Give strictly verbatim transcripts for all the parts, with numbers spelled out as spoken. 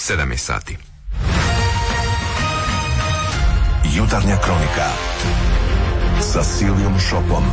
sedam je sati. Jutarnja kronika sa Silvijom Šopom.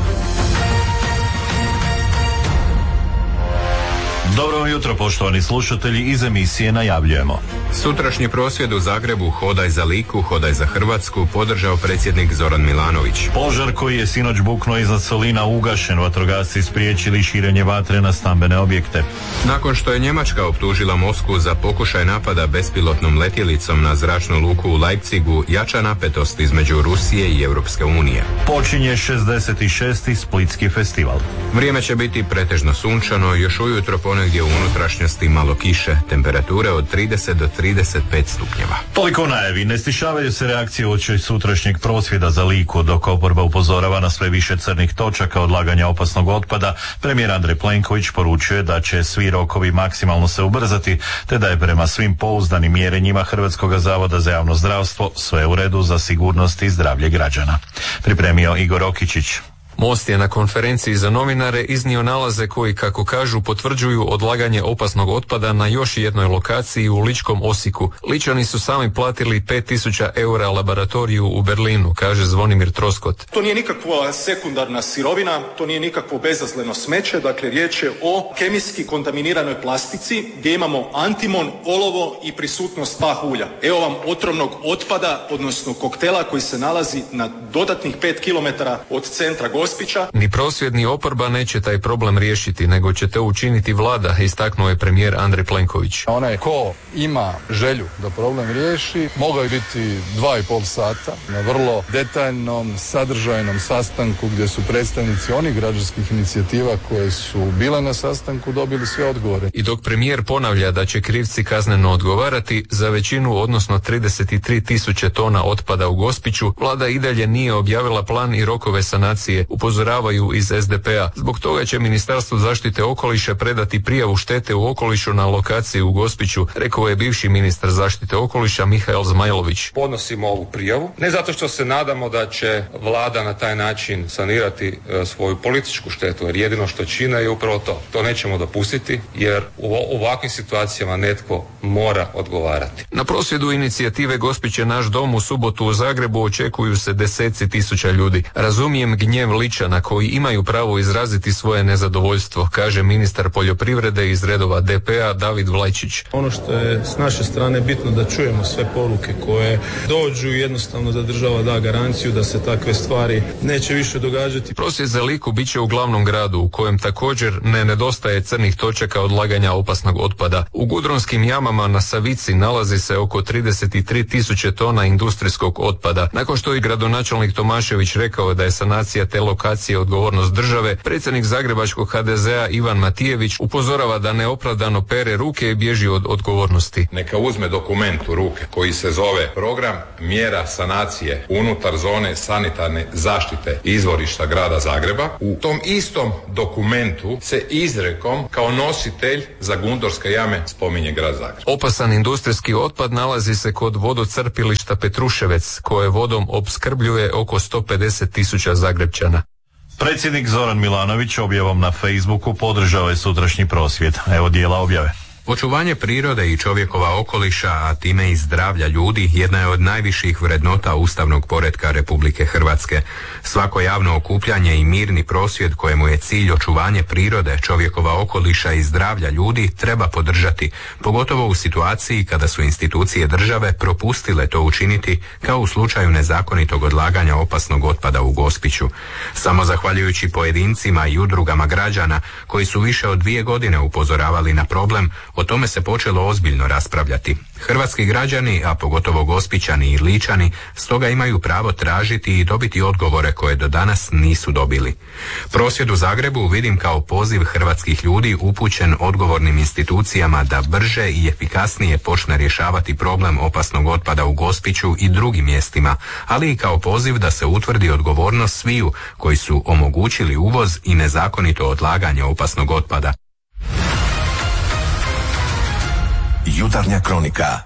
Dobro vam jutro, poštovani slušatelji, iz emisije najavljujemo. Sutrašnji prosvjed u Zagrebu Hodaj za Liku, hodaj za Hrvatsku podržao predsjednik Zoran Milanović. Požar koji je sinoć buknuo iznad Solina ugašen, vatrogasci spriječili širenje vatre na stambene objekte. Nakon što je Njemačka optužila Moskvu za pokušaj napada bespilotnom letjelicom na zračnu luku u Leipzigu, jača napetost između Rusije i Europske unije. Počinje šezdeset šesti Splitski festival. Vrijeme će biti pretežno sunčano, još ujutro ponegdje u unutrašnjosti malo kiše, temperature od trideset do trideset pet stupnjeva. Toliko najavi. Ne stišavaju se reakcije uoči sutrašnjeg prosvjeda za Liku, dok oporba upozorava na sve više crnih točaka odlaganja opasnog otpada. Premijer Andrej Plenković poručuje da će svi rokovi maksimalno se ubrzati, te da je prema svim pouzdanim mjerenjima Hrvatskog zavoda za javno zdravstvo sve u redu za sigurnost i zdravlje građana. Pripremio Igor Okičić. Most je na konferenciji za novinare iznio nalaze koji, kako kažu, potvrđuju odlaganje opasnog otpada na još jednoj lokaciji u Ličkom Osijeku. Ličani su sami platili pet tisuća eura laboratoriju u Berlinu, kaže Zvonimir Troskot. To nije nikakva sekundarna sirovina, to nije nikakvo bezazleno smeće, dakle riječ je o kemijski kontaminiranoj plastici gdje imamo antimon, olovo i prisutnost pah ulja. Evo vam otrovnog otpada, odnosno koktela koji se nalazi na dodatnih pet kilometara od centra Gospića. Ni prosvjed ni oporba neće taj problem riješiti, nego će to učiniti vlada, istaknuo je premijer Andrej Plenković. Onaj ko ima želju da problem riješi, mogao je biti dva i pol sata na vrlo detaljnom, sadržajnom sastanku gdje su predstavnici onih građanskih inicijativa koje su bile na sastanku dobili sve odgovore. I dok premijer ponavlja da će krivci kazneno odgovarati za većinu, odnosno trideset tri tisuće tona otpada u Gospiću, vlada i dalje nije objavila plan i rokove sanacije, upozoravaju iz es de pe a. Zbog toga će Ministarstvo zaštite okoliša predati prijavu štete u okolišu na lokaciji u Gospiću, rekao je bivši ministar zaštite okoliša Mihael Zmajlović. Podnosimo ovu prijavu, ne zato što se nadamo da će vlada na taj način sanirati e, svoju političku štetu, jer jedino što čine je upravo to. To nećemo dopustiti, jer u ovakvim situacijama netko mora odgovarati. Na prosvjedu inicijative Gospić je naš dom u subotu u Zagrebu očekuju se deseci tisuća ljudi. Razumijem gnjev Ličana koji imaju pravo izraziti svoje nezadovoljstvo, kaže ministar poljoprivrede iz redova de pe a David Vlajčić. Ono što je s naše strane bitno da čujemo sve poruke koje dođu i jednostavno da država da garanciju da se takve stvari neće više događati. Prosvjed za Liku bit će u glavnom gradu u kojem također ne nedostaje crnih točaka odlaganja opasnog otpada. U Gudronskim jamama na Savici nalazi se oko trideset tri tisuće tona industrijskog otpada. Nakon što i gradonačelnik Tomašević rekao da je sanacija te lokacije odgovornost države, predsjednik zagrebačkog ha de ze a Ivan Matijević upozorava da neopravdano pere ruke i bježi od odgovornosti. Neka uzme dokument u ruke koji se zove Program mjera sanacije unutar zone sanitarne zaštite izvorišta grada Zagreba. U tom istom dokumentu se izrekom kao nositelj za Gundorske jame spominje grad Zagreb. Opasan industrijski otpad nalazi se kod vodocrpilišta Petruševec, koje vodom opskrbljuje oko sto pedeset tisuća Zagrebčana. Predsjednik Zoran Milanović objavom na Facebooku podržao je sutrašnji prosvjed. Evo dijela objave. Očuvanje prirode i čovjekova okoliša, a time i zdravlja ljudi, jedna je od najviših vrednota ustavnog poretka Republike Hrvatske. Svako javno okupljanje i mirni prosvjed kojemu je cilj očuvanje prirode, čovjekova okoliša i zdravlja ljudi treba podržati, pogotovo u situaciji kada su institucije države propustile to učiniti, kao u slučaju nezakonitog odlaganja opasnog otpada u Gospiću. Samo zahvaljujući pojedincima i udrugama građana koji su više od dvije godine upozoravali na problem, o tome se počelo ozbiljno raspravljati. Hrvatski građani, a pogotovo Gospićani i Ličani, stoga imaju pravo tražiti i dobiti odgovore koje do danas nisu dobili. Prosvjed u Zagrebu vidim kao poziv hrvatskih ljudi upućen odgovornim institucijama da brže i efikasnije počne rješavati problem opasnog otpada u Gospiću i drugim mjestima, ali i kao poziv da se utvrdi odgovornost sviju koji su omogućili uvoz i nezakonito odlaganje opasnog otpada. Jutarnja kronika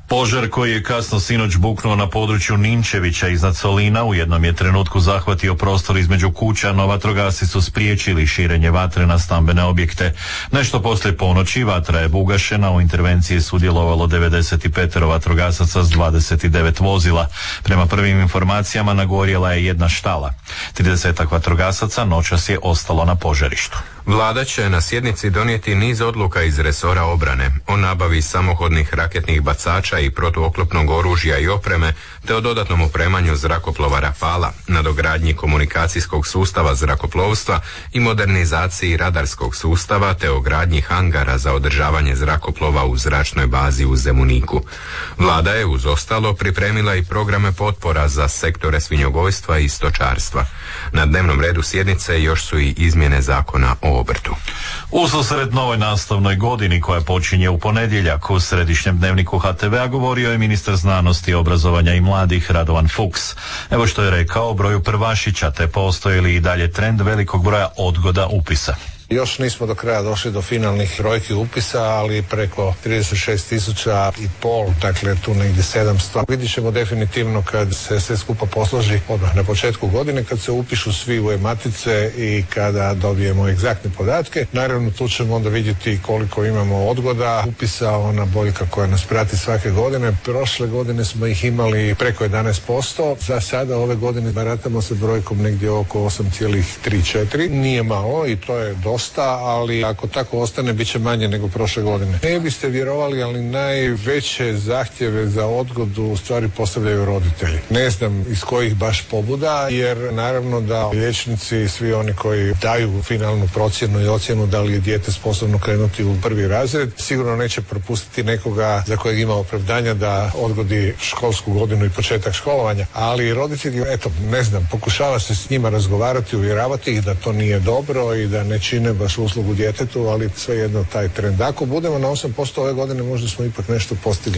Požar koji je kasno sinoć buknuo na području Ninčevića iznad Solina u jednom je trenutku zahvatio prostor između kuća, no vatrogasci su spriječili širenje vatre na stambene objekte. Nešto poslije ponoći vatra je ugašena, u intervenciji je sudjelovalo devedeset pet vatrogasaca s dvadeset devet vozila. Prema prvim informacijama nagorjela je jedna štala. trideset vatrogasaca noćas je ostalo na požarištu. Vlada će na sjednici donijeti niz odluka iz resora obrane o nabavi samohodnih raketnih bacača i protuoklopnog oružja i opreme, te o dodatnom opremanju zrakoplova Rafala, nadogradnji komunikacijskog sustava zrakoplovstva i modernizaciji radarskog sustava, te o gradnji hangara za održavanje zrakoplova u zračnoj bazi u Zemuniku. Vlada je uz ostalo pripremila i programe potpora za sektore svinjogojstva i stočarstva. Na dnevnom redu sjednice još su i izmjene zakona o obrtu. Ususret novoj nastavnoj godini koja počinje u ponedjeljak u središnjem dnevniku H T V-a govorio je ministar znanosti, obrazovanja i mladih Radovan Fuchs. Evo što je rekao o broju prvašića, te postoji li i dalje trend velikog broja odgoda upisa. Još nismo do kraja došli do finalnih brojki upisa, ali preko trideset šest tisuća i pol, dakle tu negdje sedamsto. Vidjet ćemo definitivno kad se sve skupa posloži odmah na početku godine, kad se upišu svi u e-matice i kada dobijemo egzaktne podatke. Naravno tu ćemo onda vidjeti koliko imamo odgoda upisa, ona boljka koja nas prati svake godine. Prošle godine smo ih imali preko jedanaest posto, za sada ove godine baratamo se brojkom negdje oko osam zarez tri četiri. Nije malo i to je dosta, ali ako tako ostane bit će manje nego prošle godine. Ne biste vjerovali, ali najveće zahtjeve za odgodu u stvari postavljaju roditelji. Ne znam iz kojih baš pobuda, jer naravno da liječnici i svi oni koji daju finalnu procjenu i ocjenu da li je dijete sposobno krenuti u prvi razred, sigurno neće propustiti nekoga za kojeg ima opravdanja da odgodi školsku godinu i početak školovanja. Ali roditelji, eto, ne znam, pokušava se s njima razgovarati, uvjeravati ih da to nije dobro i da ne čine baš uslugu djetetu, ali svejedno taj trend. Ako budemo na osam posto ove godine, možda smo ipak nešto postigli.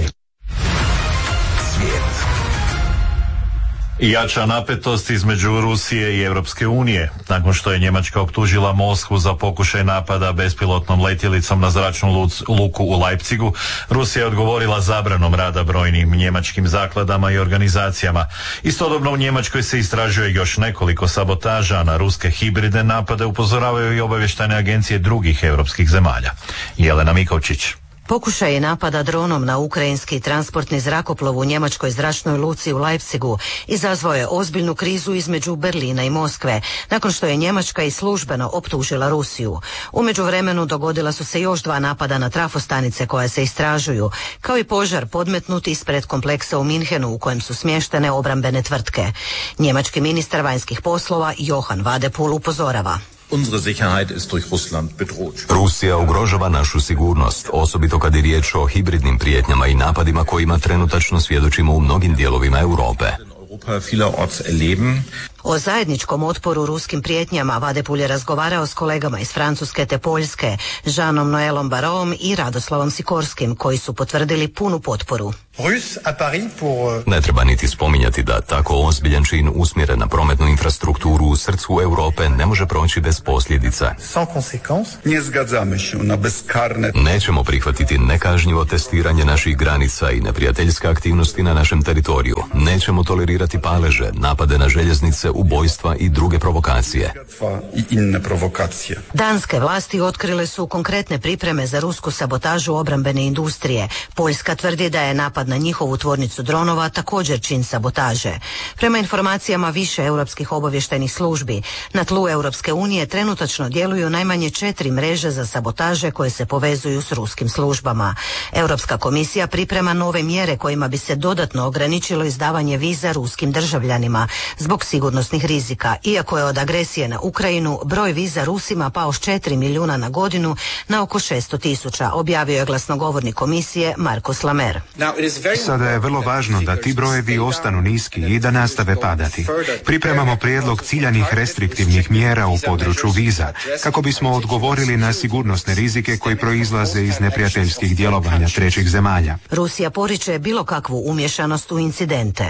Jača napetost između Rusije i Europske unije. Nakon što je Njemačka optužila Moskvu za pokušaj napada bespilotnom letjelicom na zračnu luku u Leipzigu, Rusija je odgovorila zabranom rada brojnim njemačkim zakladama i organizacijama. Istodobno u Njemačkoj se istražuje još nekoliko sabotaža, a na ruske hibridne napade upozoravaju i obavještajne agencije drugih europskih zemalja. Jelena Mikovčić. Pokušaj je napada dronom na ukrajinski transportni zrakoplov u njemačkoj zračnoj luci u Leipzigu izazvao je ozbiljnu krizu između Berlina i Moskve, nakon što je Njemačka i službeno optužila Rusiju. U međuvremenu dogodila su se još dva napada na trafostanice koje se istražuju, kao i požar podmetnut ispred kompleksa u Minhenu u kojem su smještene obrambene tvrtke. Njemački ministar vanjskih poslova Johann Wadephul upozorava. Rusija ugrožava našu sigurnost, osobito kad je riječ o hibridnim prijetnjama i napadima kojima trenutačno svjedočimo u mnogim dijelovima Europe. O zajedničkom otporu ruskim prijetnjama Wadephul je razgovarao s kolegama iz Francuske te Poljske, Jeanom Noelom Barom i Radoslavom Sikorskim, koji su potvrdili punu potporu. Ne treba niti spominjati da tako ozbiljan čin usmjeren na prometnu infrastrukturu u srcu Europe ne može proći bez posljedica. Nećemo prihvatiti nekažnjivo testiranje naših granica i neprijateljske aktivnosti na našem teritoriju. Nećemo tolerirati paleže, napade na željeznice, ubojstva i druge provokacije. Danske vlasti otkrile su konkretne pripreme za rusku sabotažu obrambene industrije. Poljska tvrdi da je napad na njihovu tvornicu dronova također čin sabotaže. Prema informacijama više europskih obavještajnih službi, na tlu Europske unije trenutačno djeluju najmanje četiri mreže za sabotaže koje se povezuju s ruskim službama. Europska komisija priprema nove mjere kojima bi se dodatno ograničilo izdavanje viza ruskim državljanima zbog sigurnosnih rizika, iako je od agresije na Ukrajinu broj viza Rusima pao s četiri milijuna na godinu na oko šesto tisuća, objavio je glasnogovornik komisije Markus Lamer. Sada je vrlo važno da ti brojevi ostanu niski i da nastave padati. Pripremamo prijedlog ciljanih restriktivnih mjera u području viza, kako bismo odgovorili na sigurnosne rizike koji proizlaze iz neprijateljskih djelovanja trećih zemalja. Rusija poriče bilo kakvu umješanost u incidente.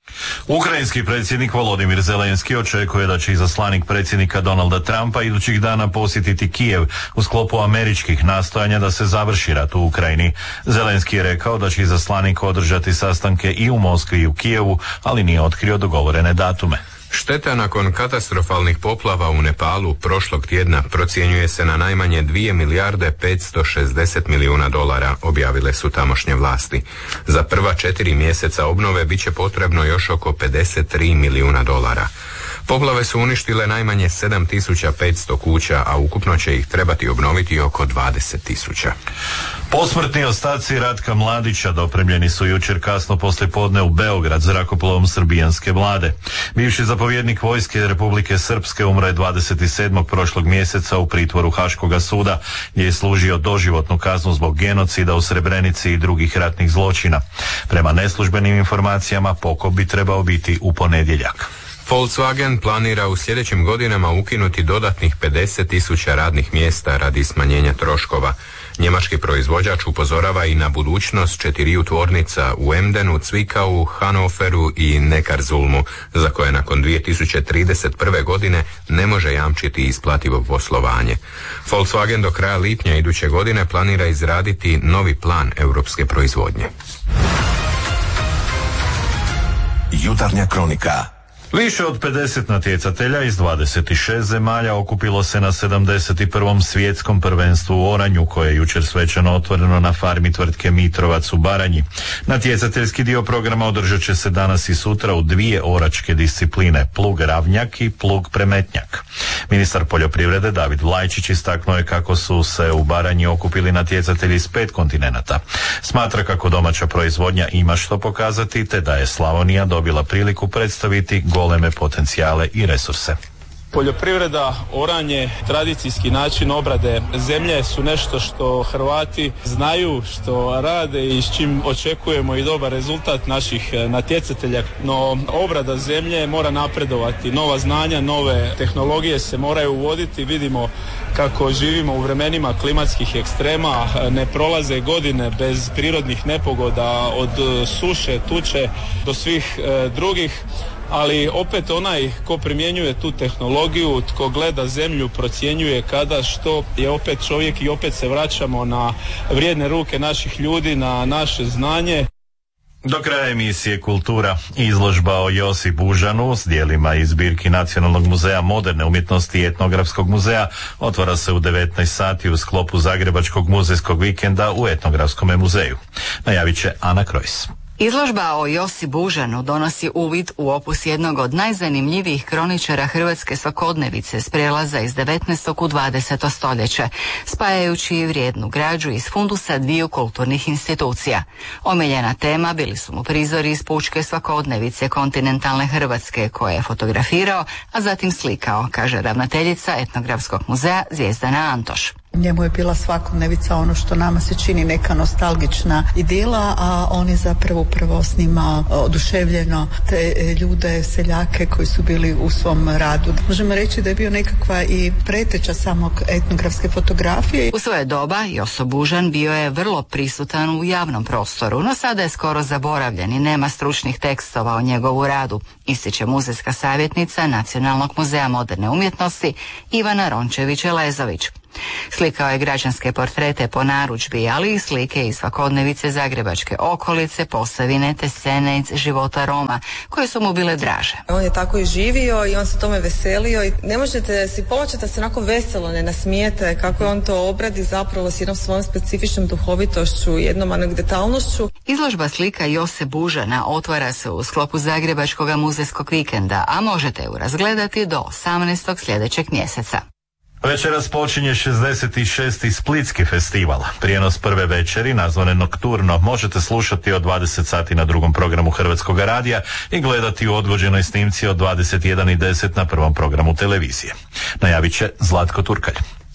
Ukrajinski predsjednik Volodimir Zelenski očekuje da će izaslanik predsjednika Donalda Trumpa idućih dana posjetiti Kijev u sklopu američkih nastojanja da se završi rat u Ukrajini. Zelenski je rekao da će izaslanik održati sastanke i u Moskvi i u Kijevu, ali nije otkrio dogovorene datume. Šteta nakon katastrofalnih poplava u Nepalu prošlog tjedna procjenjuje se na najmanje dvije milijarde petsto šezdeset milijuna dolara, objavile su tamošnje vlasti. Za prva četiri mjeseca obnove bit će potrebno još oko pedeset tri milijuna dolara. Poplave su uništile najmanje sedam tisuća petsto kuća, a ukupno će ih trebati obnoviti oko dvadeset tisuća. Posmrtni ostaci Ratka Mladića dopremljeni su jučer kasno poslijepodne u Beograd zrakoplovom srbijanske vlade. Bivši zapovjednik vojske Republike Srpske umro je dvadeset sedmog prošlog mjeseca u pritvoru Haškoga suda, gdje je služio doživotnu kaznu zbog genocida u Srebrenici i drugih ratnih zločina. Prema neslužbenim informacijama pokop bi trebao biti u ponedjeljak. Volkswagen planira u sljedećim godinama ukinuti dodatnih pedeset tisuća radnih mjesta radi smanjenja troškova. Njemački proizvođač upozorava i na budućnost četiriju tvornica u Emdenu, Cvikau, Hanoveru i Neckarzulmu, za koje nakon dvije tisuće trideset prve. godine ne može jamčiti isplativo poslovanje. Volkswagen do kraja lipnja iduće godine planira izraditi novi plan europske proizvodnje. Jutarnja kronika. Više od pedeset natjecatelja iz dvadeset šest zemalja okupilo se na sedamdeset prvom svjetskom prvenstvu u oranju, koje je jučer svečano otvoreno na farmi tvrtke Mitrovac u Baranji. Natjecateljski dio programa održat će se danas i sutra u dvije oračke discipline, plug ravnjak i plug premetnjak. Ministar poljoprivrede David Vlajčić istaknuo je kako su se u Baranji okupili natjecatelji iz pet kontinenata. Smatra kako domaća proizvodnja ima što pokazati, te da je Slavonija dobila priliku predstaviti goleme potencijale i resurse. Poljoprivreda, oranje, tradicijski način obrade zemlje su nešto što Hrvati znaju, što rade i s čim očekujemo i dobar rezultat naših natjecatelja. No, obrada zemlje mora napredovati. Nova znanja, nove tehnologije se moraju uvoditi. Vidimo kako živimo u vremenima klimatskih ekstrema. Ne prolaze godine bez prirodnih nepogoda, od suše, tuče do svih e, drugih. Ali opet onaj ko primjenjuje tu tehnologiju, tko gleda zemlju, procjenjuje kada, što, je opet čovjek i opet se vraćamo na vrijedne ruke naših ljudi, na naše znanje. Do kraja emisije Kultura, izložba o Josipu Bužanu s dijelima iz zbirki Nacionalnog muzeja moderne umjetnosti i Etnografskog muzeja otvara se u devetnaest sati u sklopu Zagrebačkog muzejskog vikenda u Etnografskom muzeju. Najavit će Ana Krojs. Izložba o Josipu Bužanu donosi uvid u opus jednog od najzanimljivijih kroničara hrvatske svakodnevice s prijelaza iz devetnaestog u dvadeseto stoljeće, spajajući vrijednu građu iz fundusa dviju kulturnih institucija. Omiljena tema bili su mu prizori iz pučke svakodnevice kontinentalne Hrvatske, koje je fotografirao, a zatim slikao, kaže ravnateljica Etnografskog muzeja Zvijezdana Antoš. Njemu je bila svakodnevica ono što nama se čini neka nostalgična idila, a on je zapravo upravo snimao oduševljeno te ljude, seljake koji su bili u svom radu. Možemo reći da je bio nekakva i preteča samog etnografske fotografije. U svoje doba Josip Bužan bio je vrlo prisutan u javnom prostoru, no sada je skoro zaboravljen i nema stručnih tekstova o njegovu radu, ističe muzejska savjetnica Nacionalnog muzeja moderne umjetnosti Ivana Rončević-Elezović. Slikao je građanske portrete po narudžbi, ali i slike iz svakodnevice zagrebačke okolice, Posavine te scene iz života Roma, koje su mu bile draže. On je tako i živio i on se tome veselio i ne možete si pomoći da se onako veselo ne nasmijete kako je on to obradi zapravo s jednom svojom specifičnom duhovitošću, jednom anegdotalnošću. Izložba slika Josipa Bužana otvara se u sklopu Zagrebačkog muzejskog vikenda, a možete ju razgledati do osamnaestog sljedećeg mjeseca. Večeras počinje šezdeset šesti Splitski festival. Prijenos prve večeri, nazvane Nokturno, možete slušati od dvadeset sati na drugom programu Hrvatskog radija i gledati u odgođenoj snimci od dvadeset jedan i deset na prvom programu televizije. Najavit će Zlatko Turkalj.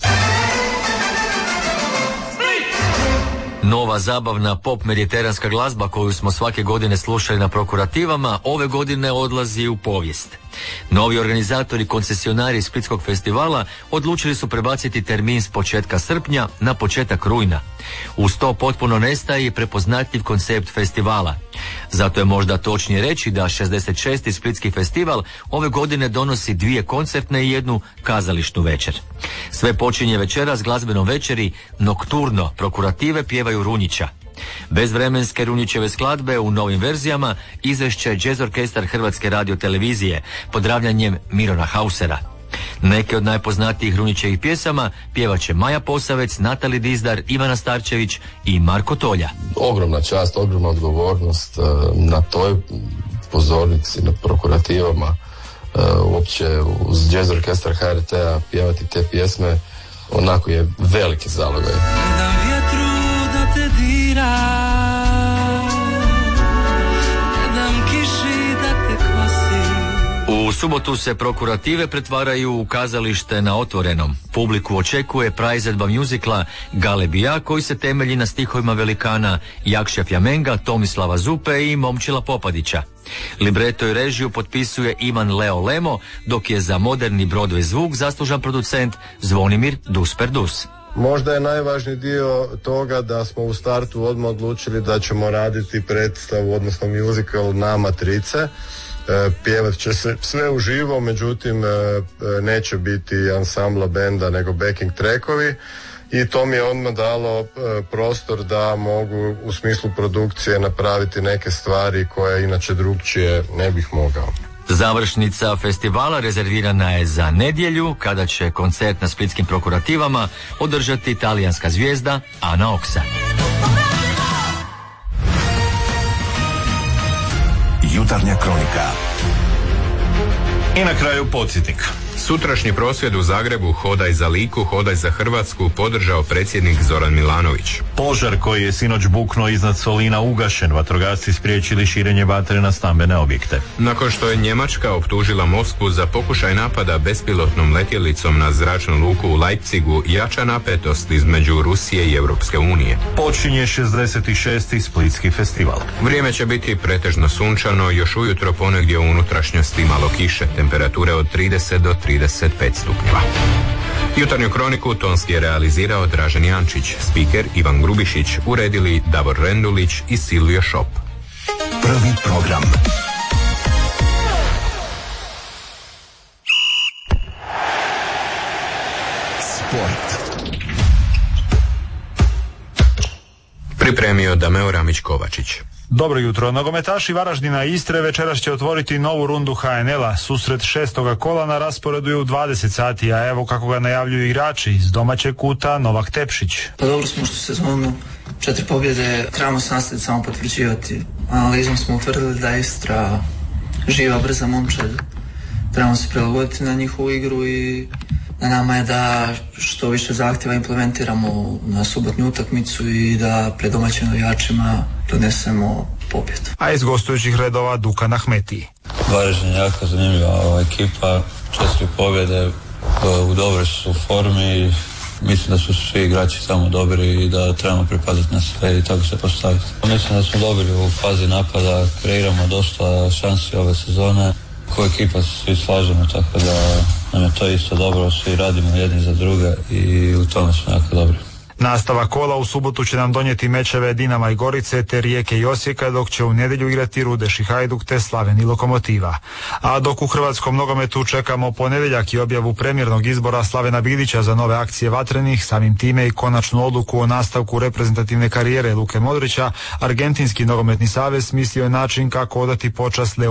Nova zabavna pop mediteranska glazba koju smo svake godine slušali na prokurativama, ove godine odlazi u povijest. Novi organizatori koncesionari Splitskog festivala odlučili su prebaciti termin s početka srpnja na početak rujna. Uz to potpuno nestaje i prepoznatljiv koncept festivala. Zato je možda točnije reći da šezdeset šesti Splitski festival ove godine donosi dvije koncertne i jednu kazališnu večer. Sve počinje večera s glazbenom večeri Nokturno, prokurative pjevaju Runjića. Bezvremenske Runjićeve skladbe u novim verzijama izvešće Jazz Orkestar Hrvatske radiotelevizije pod ravnjanjem Mirona Hausera. Neke od najpoznatijih Runjićevih pjesama pjevaće Maja Posavec, Natali Dizdar, Ivana Starčević i Marko Tolja. Ogromna čast, ogromna odgovornost na toj pozornici, na prokurativama, uopće uz Jazz Orkestar H R T-a pjevati te pjesme, onako je veliki zalogaj. U subotu se prokurative pretvaraju u kazalište na otvorenom. Publiku očekuje praizvedba mjuzikla Galebija koji se temelji na stihovima velikana Jakše Fjamenga, Tomislava Zupe i Momčila Popadića. Libreto i režiju potpisuje Ivan Leo Lemo, dok je za moderni Broadway zvuk zaslužan producent Zvonimir Dusperdus. Možda je najvažniji dio toga da smo u startu odmah odlučili da ćemo raditi predstavu, odnosno musical na Matrice. E, pjevat će se sve uživo, međutim e, neće biti ansambla benda nego backing trackovi i to mi je odmah dalo e, prostor da mogu u smislu produkcije napraviti neke stvari koje inače drugčije ne bih mogao. Završnica festivala rezervirana je za nedjelju, kada će koncert na splitskim prokurativama održati talijanska zvijezda Ana Oksa. Jutarnja kronika. I na kraju podsjetnik. Sutrašnji prosvjed u Zagrebu Hodaj za Liku, hodaj za Hrvatsku podržao predsjednik Zoran Milanović. Požar koji je sinoć buknuo iznad Solina ugašen, vatrogasci spriječili širenje vatre na stambene objekte. Nakon što je Njemačka optužila Moskvu za pokušaj napada bespilotnom letjelicom na zračnu luku u Leipzigu, jača napetost između Rusije i Europske unije. Počinje šezdeset šesti Splitski festival. Vrijeme će biti pretežno sunčano, još ujutro ponegdje u unutrašnjosti malo kiše, temperature od trideset do trideset pet stupnjeva. Jutarnju kroniku tonski je realizirao Dražen Jančić, spiker Ivan Grubišić, uredili Davor Rendulić i Silvio Šop. Prvi program. Sport. Pripremio Dameo Ramić-Kovačić. Dobro jutro. Nogometaši Varaždina i Istre večeras će otvoriti novu rundu H N L-a. Susret šestoga kola na rasporedu je u dvadeset sati, a evo kako ga najavljuju igrači iz domaćeg kuta Novak Tepšić. Pa dobro smo što sezonu četiri pobjede trebamo se nastaviti samo potvrđivati. Analizom smo utvrdili da je Istra živa, brza momčad. Trebamo se prilagoditi na njihovu igru i na nama je da što više zahtjeva implementiramo na subotnju utakmicu i da pred domaćim navijačima donesemo pobjedu. A iz gostujućih redova Dukan Ahmetiji. Varaždin je jako zanimljiva ekipa, četiri pobjede, u dobroj su formi, mislim da su svi igrači tamo dobri i da trebamo pripaziti na sve i tako se postaviti. Mislim da smo dobri u fazi napada, kreiramo dosta šansi ove sezone, ko ekipa se svi slažemo, tako da nam je to isto dobro, svi radimo jedni za druge i u tome smo jako dobri. Nastavak kola u subotu će nam donijeti mečeve Dinama i Gorice te Rijeke i Osijeka, dok će u nedjelju igrati Rudeš i Hajduk te Slaven i Lokomotiva. A dok u hrvatskom nogometu čekamo ponedjeljak i objavu premijernog izbora Slavena Bilića za nove akcije vatrenih, samim time i konačnu odluku o nastavku reprezentativne karijere Luke Modrića, Argentinski nogometni savez mislio je način kako odati počast Leo